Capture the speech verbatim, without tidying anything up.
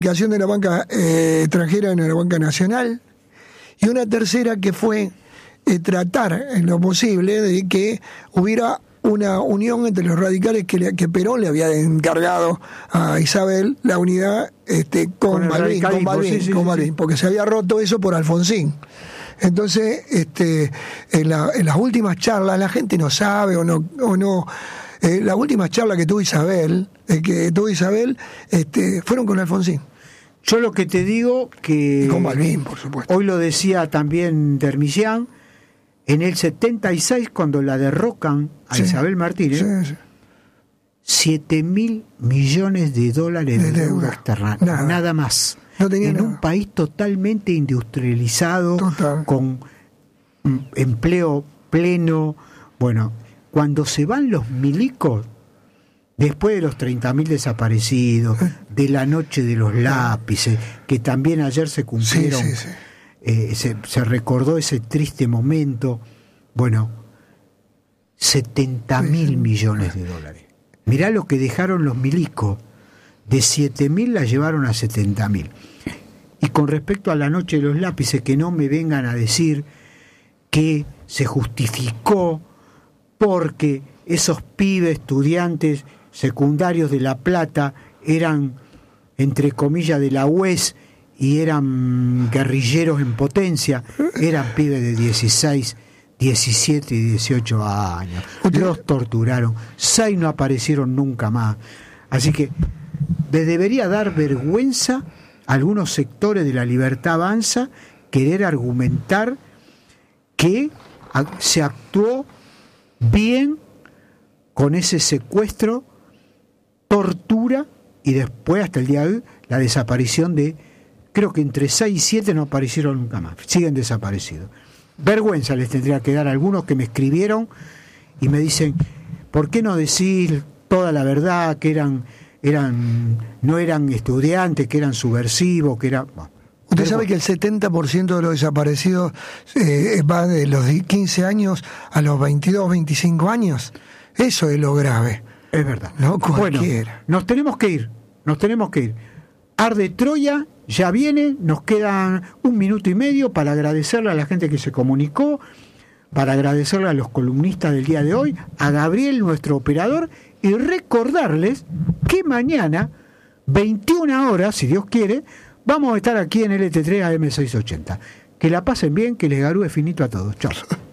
de la banca eh, extranjera en la banca nacional, y una tercera que fue eh, tratar en lo posible de que hubiera una unión entre los radicales que, le, que Perón le había encargado a Isabel, la unidad este, con, con Malvin, con Malvin, sí, sí, con Malvin sí, sí. porque se había roto eso por Alfonsín. Entonces, este, en, la, en las últimas charlas la gente no sabe o no, o no eh, la última charla que tuvo Isabel, eh, que tuvo Isabel, este, fueron con Alfonsín. Yo lo que te digo que... Y con Malvin, por supuesto. Hoy lo decía también Dermillán, en el setenta y seis, cuando la derrocan a sí, Isabel Martínez, sí, sí. siete mil millones de dólares de, de deuda externa, nada. nada más. No tenía en nada. Un país totalmente industrializado, Total. con empleo pleno. Bueno, cuando se van los milicos, después de los treinta mil desaparecidos, de la noche de los lápices, que también ayer se cumplieron, sí, sí, sí. Eh, se, se recordó ese triste momento. Bueno, setenta mil sí, sí. millones de dólares. Mirá lo que dejaron los milicos. De siete mil la llevaron a setenta mil. Y con respecto a la noche de los lápices, que no me vengan a decir que se justificó porque esos pibes estudiantes secundarios de La Plata eran, entre comillas, de la U E S y eran guerrilleros en potencia, eran pibes de dieciséis, diecisiete y dieciocho años. Los torturaron, seis no aparecieron nunca más. Así que les debería dar vergüenza a algunos sectores de la Libertad Avanza querer argumentar que se actuó bien con ese secuestro, tortura y después, hasta el día de hoy, la desaparición de, creo que entre seis y siete no aparecieron nunca más, siguen desaparecidos. Vergüenza les tendría que dar a algunos que me escribieron y me dicen, ¿por qué no decir toda la verdad, que eran, eran no eran estudiantes, que eran subversivos, que eran... Bueno, usted sabe que el setenta por ciento de los desaparecidos eh, va de los quince años a los veintidós, veinticinco años. Eso es lo grave. Es verdad. No cualquiera. Bueno, nos tenemos que ir, nos tenemos que ir. Arde Troya ya viene, nos quedan un minuto y medio para agradecerle a la gente que se comunicó, para agradecerle a los columnistas del día de hoy, a Gabriel, nuestro operador, y recordarles que mañana, veintiuna horas, si Dios quiere, vamos a estar aquí en L T tres A M seiscientos ochenta. Que la pasen bien, que les garúe finito a todos. Chao.